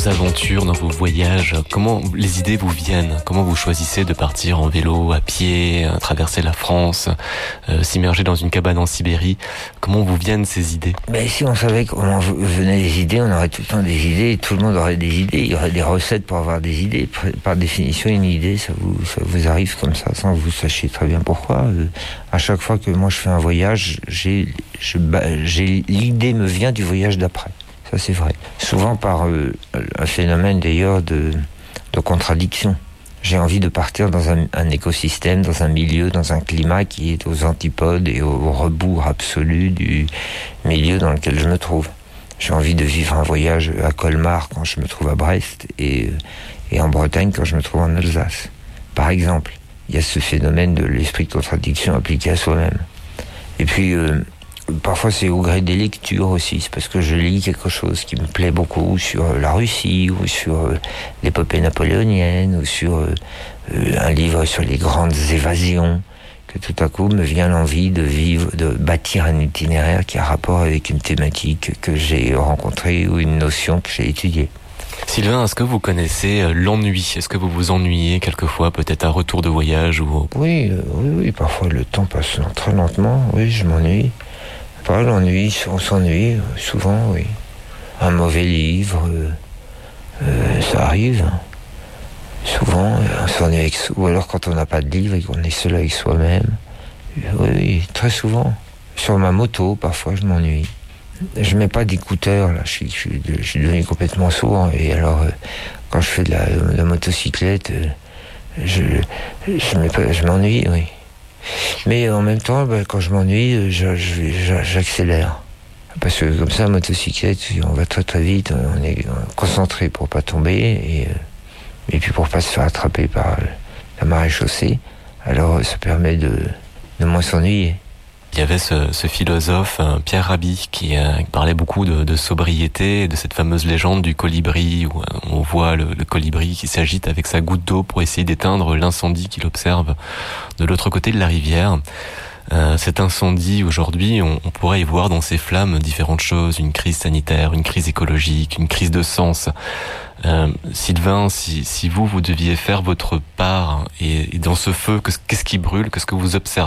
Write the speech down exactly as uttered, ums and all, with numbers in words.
vos aventures, dans vos voyages, comment les idées vous viennent? Comment vous choisissez de partir en vélo, à pied, traverser la France, euh, s'immerger dans une cabane en Sibérie? Comment vous viennent ces idées? Ben, si on savait comment venaient les idées, on aurait tout le temps des idées, et tout le monde aurait des idées. Il y aurait des recettes pour avoir des idées. Par définition, une idée, ça vous, ça vous arrive comme ça, sans que vous sachiez très bien pourquoi. Euh, à chaque fois que moi je fais un voyage, j'ai, je, j'ai, l'idée me vient du voyage d'après. Ça, c'est vrai. Souvent par euh, un phénomène d'ailleurs de, de contradiction. J'ai envie de partir dans un, un écosystème, dans un milieu, dans un climat qui est aux antipodes et au, au rebours absolu du milieu dans lequel je me trouve. J'ai envie de vivre un voyage à Colmar quand je me trouve à Brest et, et en Bretagne quand je me trouve en Alsace. Par exemple, il y a ce phénomène de l'esprit de contradiction appliqué à soi-même. Et puis, euh, parfois c'est au gré des lectures aussi, c'est parce que je lis quelque chose qui me plaît beaucoup sur la Russie ou sur euh, l'épopée napoléonienne ou sur euh, euh, un livre sur les grandes évasions, que tout à coup me vient l'envie de vivre, de bâtir un itinéraire qui a rapport avec une thématique que j'ai rencontrée ou une notion que j'ai étudiée. Sylvain, est-ce que vous connaissez l'ennui? Est-ce que vous vous ennuyez quelquefois, peut-être à retour de voyage ou... Oui, euh, oui, oui, parfois le temps passe très lentement, oui, je m'ennuie. Pas l'ennui, on s'ennuie, souvent, oui. Un mauvais livre, euh, euh, ça arrive. Souvent, on s'ennuie avec... Ou alors quand on n'a pas de livre et qu'on est seul avec soi-même. Oui, oui, très souvent. Sur ma moto, parfois, je m'ennuie. Je mets pas d'écouteurs, là, je suis, je suis, je suis devenu complètement sourd. Et alors, euh, quand je fais de la, de la motocyclette, euh, je, je, mets pas, je m'ennuie, oui. Mais en même temps, ben, quand je m'ennuie, je, je, j'accélère. Parce que comme ça, motocyclette, on va très très vite, on est concentré pour pas tomber, et, et puis pour pas se faire attraper par la maréchaussée. Alors ça permet de, de moins s'ennuyer. Il y avait ce, ce philosophe, Pierre Rabhi, qui, euh, qui parlait beaucoup de, de sobriété, de cette fameuse légende du colibri, où on voit le, le colibri qui s'agite avec sa goutte d'eau pour essayer d'éteindre l'incendie qu'il observe de l'autre côté de la rivière. Euh, cet incendie, aujourd'hui, on, on pourrait y voir dans ces flammes différentes choses, une crise sanitaire, une crise écologique, une crise de sens. Euh, Sylvain, si, si vous, vous deviez faire votre part, et, et dans ce feu, qu'est-ce qui brûle, qu'est-ce que vous observez ?